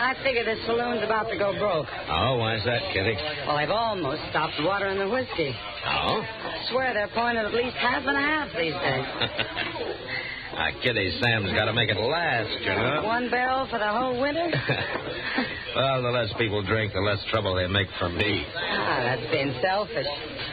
I figure the saloon's about to go broke. Oh, why's that, Kitty? Well, they've almost stopped watering the whiskey. Oh? I swear they're pouring at least half and half these days. Kitty, Sam's got to make it last, you know. 1 barrel for the whole winter? Well, the less people drink, the less trouble they make for me. That's being selfish.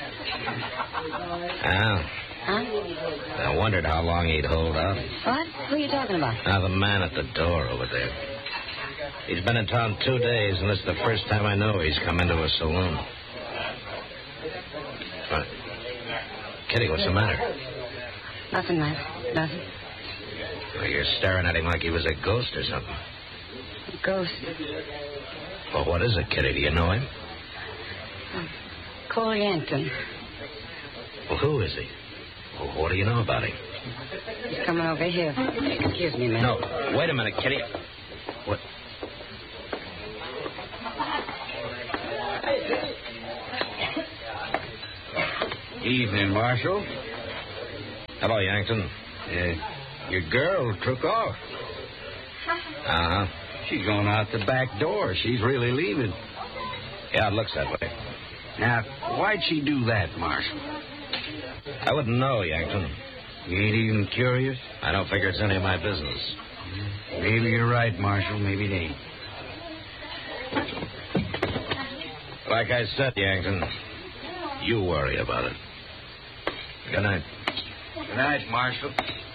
Ah. Huh? I wondered how long he'd hold out. What? Who are you talking about? The man at the door over there. He's been in town 2 days, and this is the first time I know he's come into a saloon. What? Kitty, what's the matter? Nothing, Matt. Nothing. Well, you're staring at him like he was a ghost or something. A ghost? Well, what is it, Kitty? Do you know him? Cole Yankton. Well, who is he? Well, what do you know about him? He's coming over here. Excuse me a minute. No, wait a minute, Kitty. What? Evening, Marshal. Hello, Yankton. Your girl took off. Uh-huh. She's going out the back door. She's really leaving. Yeah, it looks that way. Now, why'd she do that, Marshal? I wouldn't know, Yankton. You ain't even curious? I don't figure it's any of my business. Maybe you're right, Marshal. Maybe it ain't. Like I said, Yankton, you worry about it. Good night. Good night, Marshal.